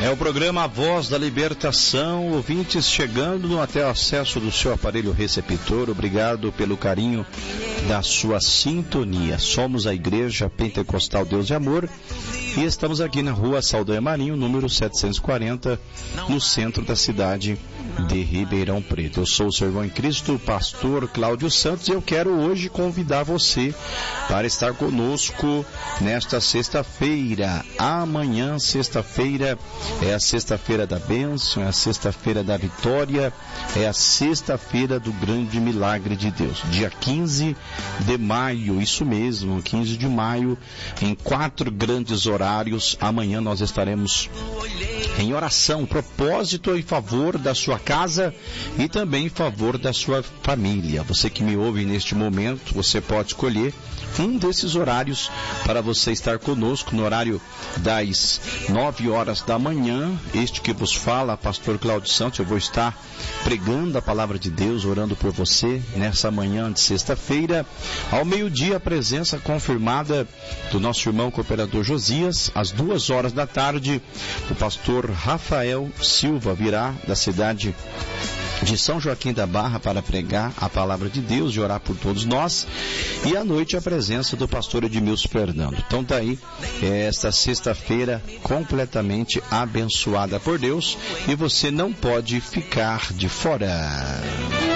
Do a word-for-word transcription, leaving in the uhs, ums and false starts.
É o programa A Voz da Libertação, ouvintes chegando até o acesso do seu aparelho receptor. Obrigado pelo carinho da sua sintonia. Somos a Igreja Pentecostal Deus de Amor e estamos aqui na rua Saldanha Marinho, número setecentos e quarenta, no centro da cidade de Ribeirão Preto. Eu sou o seu irmão em Cristo, pastor Cláudio Santos, e eu quero hoje convidar você para estar conosco nesta sexta-feira. Amanhã, sexta-feira, é a sexta-feira da bênção, é a sexta-feira da vitória, é a sexta-feira do grande milagre de Deus. Dia quinze de maio, isso mesmo, quinze de maio, em quatro grandes horários. Amanhã nós estaremos em oração, propósito em favor da sua casa e também em favor da sua família. Você que me ouve neste momento, você pode escolher um desses horários para você estar conosco no horário das nove horas da manhã. Este que vos fala, pastor Cláudio Santos, eu vou estar pregando a palavra de Deus, orando por você nessa manhã de sexta-feira. Ao meio-dia, a presença confirmada do nosso irmão cooperador Josias. Às duas horas da tarde, o pastor Rafael Silva virá da cidade de São Joaquim da Barra para pregar a palavra de Deus e orar por todos nós. E à noite a presença do pastor Edmilson Fernando. Então tá aí esta sexta-feira completamente abençoada por Deus e você não pode ficar de fora.